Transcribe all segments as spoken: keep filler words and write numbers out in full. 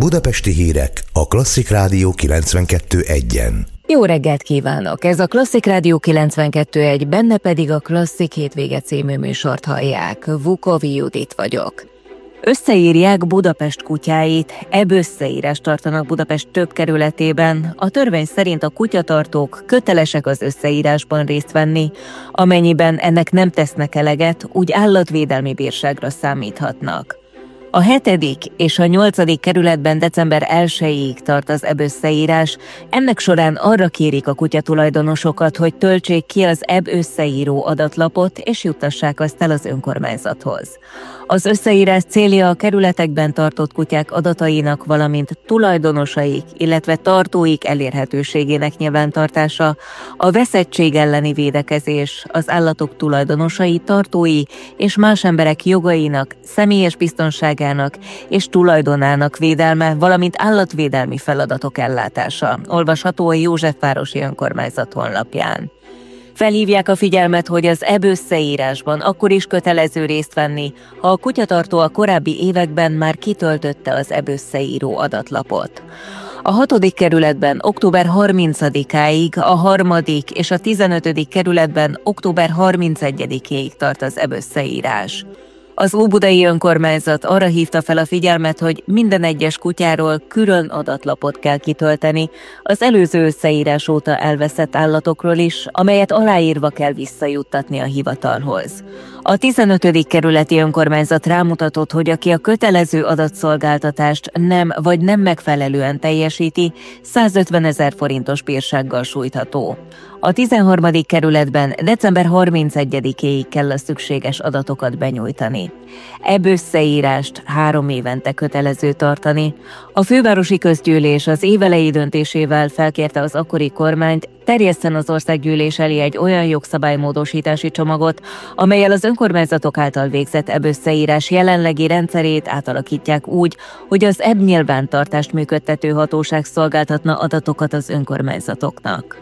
Budapesti hírek a Klasszik Rádió kilencvenkettő egyen. Jó reggelt kívánok! Ez a Klasszik Rádió kilencvenkettő egy, benne pedig a Klasszik hétvége című műsort hallják. Vukovi Judit vagyok. Összeírják Budapest kutyáit, ebb összeírást tartanak Budapest több kerületében. A törvény szerint a kutyatartók kötelesek az összeírásban részt venni, amennyiben ennek nem tesznek eleget, úgy állatvédelmi bírságra számíthatnak. A hetedik és a nyolcadik kerületben december elsejéig tart az ebb összeírás. Ennek során arra kérik a kutyatulajdonosokat, hogy töltsék ki az ebb összeíró adatlapot, és juttassák azt el az önkormányzathoz. Az összeírás célja a kerületekben tartott kutyák adatainak, valamint tulajdonosaik, illetve tartóik elérhetőségének nyilvántartása, a veszettség elleni védekezés, az állatok tulajdonosai, tartói és más emberek jogainak, személyes biztonságának és tulajdonának védelme, valamint állatvédelmi feladatok ellátása. Olvasható a Józsefvárosi Önkormányzat honlapján. Felhívják a figyelmet, hogy az ebb összeírásban akkor is kötelező részt venni, ha a kutyatartó a korábbi években már kitöltötte az ebb összeíró adatlapot. A hatodik kerületben október harmincadikáig, a harmadik és a tizenötödik kerületben október harmincegyedikéig tart az ebb összeírás. Az óbudai önkormányzat arra hívta fel a figyelmet, hogy minden egyes kutyáról külön adatlapot kell kitölteni, az előző összeírás óta elveszett állatokról is, amelyet aláírva kell visszajuttatni a hivatalhoz. A tizenötödik kerületi önkormányzat rámutatott, hogy aki a kötelező adatszolgáltatást nem vagy nem megfelelően teljesíti, százötvenezer forintos bírsággal sújtható. A tizenharmadik kerületben december harmincegyedikéig kell a szükséges adatokat benyújtani. Ebb összeírást három évente kötelező tartani. A fővárosi közgyűlés az évelei döntésével felkérte az akkori kormányt, terjesszen az országgyűlés elé egy olyan jogszabálymódosítási csomagot, amellyel az önkormányzatok által végzett ebb összeírás jelenlegi rendszerét átalakítják úgy, hogy az ebb nyilvántartást működtető hatóság szolgáltatna adatokat az önkormányzatoknak.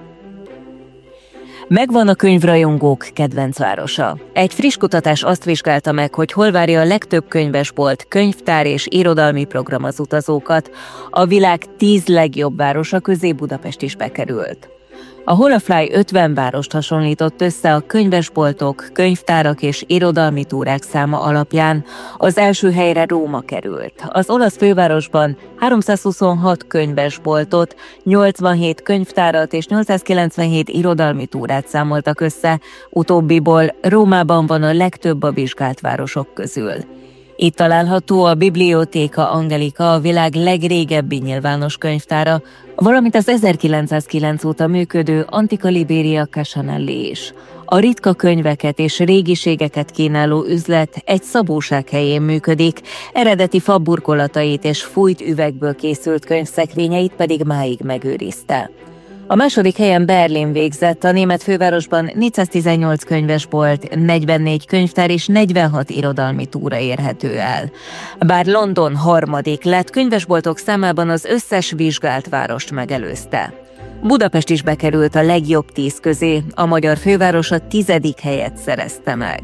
Megvan a könyvrajongók kedvenc városa. Egy friss kutatás azt vizsgálta meg, hogy hol várja a legtöbb könyvesbolt, könyvtár és irodalmi program az utazókat. A világ tíz legjobb városa közé Budapest is bekerült. A Holafly ötven várost hasonlított össze a könyvesboltok, könyvtárak és irodalmi túrák száma alapján. Az első helyre Róma került. Az olasz fővárosban háromszázhuszonhat könyvesboltot, nyolcvanhét könyvtárat és nyolcszázkilencvenhét irodalmi túrát számoltak össze, utóbbiból Rómában van a legtöbb a vizsgált városok közül. Itt található a Bibliotheca Angelica, a világ legrégebbi nyilvános könyvtára, valamint az ezerkilencszázkilenc óta működő Antica Liberia Cassinelli is. A ritka könyveket és régiségeket kínáló üzlet egy szabóság helyén működik, eredeti faburkolatait és fújt üvegből készült könyvszekrényeit pedig máig megőrizte. A második helyen Berlin végzett, a német fővárosban négyszáztizennyolc könyvesbolt, negyvennégy könyvtár és negyvenhat irodalmi túra érhető el. Bár London harmadik lett, könyvesboltok számában az összes vizsgált várost megelőzte. Budapest is bekerült a legjobb tíz közé, a magyar főváros a tizedik helyet szerezte meg.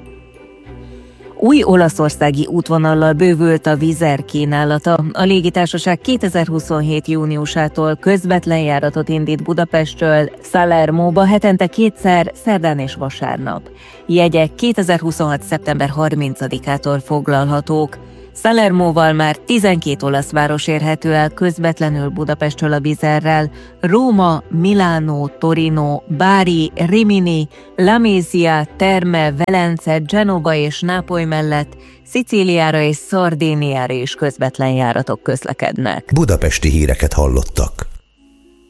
Új olaszországi útvonallal bővült a Wizz Air kínálata. A légitársaság kétezer-huszonhét júniusától közvetlen járatot indít Budapestről Salermóba hetente kétszer, szerdán és vasárnap. Jegyek kétezer-huszonhat szeptember harmincadikától foglalhatók. Salermóval már tizenkét olasz város érhető el közvetlenül Budapestről a Wizz Airrel. Róma, Milánó, Torino, Bari, Rimini, Lamezia, Terme, Velence, Genova és Nápoly mellett Szicíliára és Szardéniára is közvetlen járatok közlekednek. Budapesti híreket hallottak.